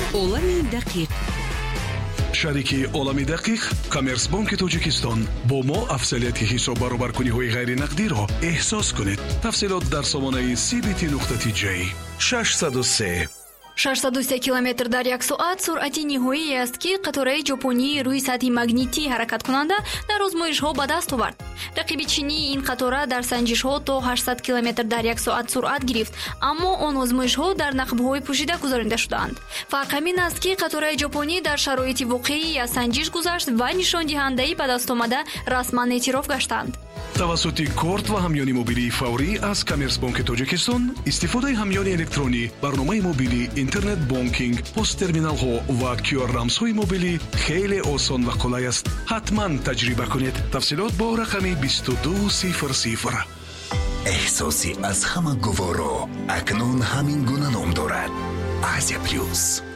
олами дақиқ. шарики олами дақиқ коммерсбанки тоҷикистон бо мо афзалияти ҳисоб баробаркуниҳои ғайринақдиро эҳсос кунед. тафсилот дар сомонаи cbt.tj 603 км дар як соат суръати ниҳоие аст ки қатораи ҷопонии рӯи сатҳи магнитӣ ҳаракаткунанда дар озмоишҳо ба даст овард. рақиби чинии ин қатора дар санҷишҳо то 800 км дар як соат суръат гирифт, аммо он озмоишҳо дар нақбҳои пӯшида гузаронида шуданд. фарқ ҳамин аст ки қатораи ҷопонӣ дар шароити воқеӣ аз санҷиш гузашт ва нишондиҳандаи ба дастомада расман эътироф гаштанд. тавассути корт ва ҳамёни мобилии фаврӣ аз коммерсбанки тоҷикистон истифодаи ҳамёни электронӣ, барномаи мобилӣ, интернет бонкинг, посттерминалҳо ва QR-рамзҳои мобилӣ хеле осон ва қулай аст. ҳатман таҷриба кунед. тафсилот бо рақами 2200. эҳсоси аз ҳама гуворо акнун ҳамин гуна ном дорад. Азия Плюс.